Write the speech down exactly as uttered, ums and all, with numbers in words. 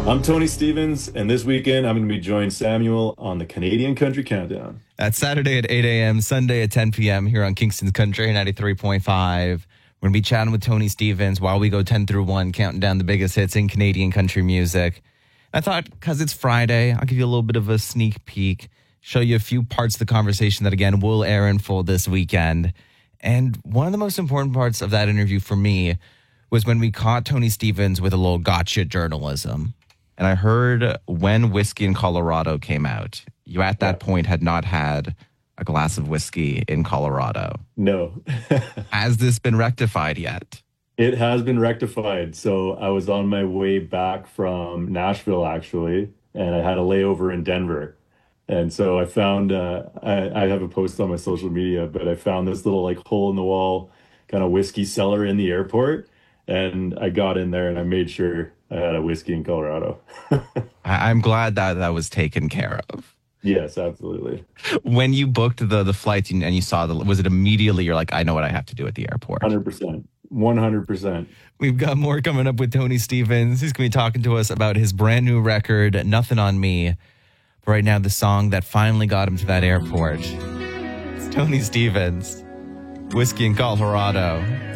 I'm Tony Stevens, and this weekend I'm going to be joining Samuel on the Canadian Country Countdown. That's Saturday at eight a.m., Sunday at ten p.m. here on Kingston's Country ninety-three point five. We're going to be chatting with Tony Stevens while we go ten through one, counting down the biggest hits in Canadian country music. I thought, because it's Friday, I'll give you a little bit of a sneak peek, show you a few parts of the conversation that, again, will air in full this weekend. And one of the most important parts of that interview for me was when we caught Tony Stevens with a little gotcha journalism. And I heard when Whiskey in Colorado came out, you at that yeah. point had not had a glass of whiskey in Colorado. No. Has this been rectified yet? It has been rectified. So I was on my way back from Nashville, actually, and I had a layover in Denver. And so I found, uh, I, I have a post on my social media, but I found this little like hole in the wall kind of whiskey cellar in the airport. And I got in there and I made sure I had a whiskey in Colorado. I'm glad that that was taken care of. Yes, absolutely. When you booked the the flights and you saw the, was it immediately you're like, I know what I have to do at the airport? one hundred percent. one hundred percent. We've got more coming up with Tony Stevens. He's going to be talking to us about his brand new record, Nothing on Me. But right now, the song that finally got him to that airport. It's Tony Stevens, Whiskey in Colorado.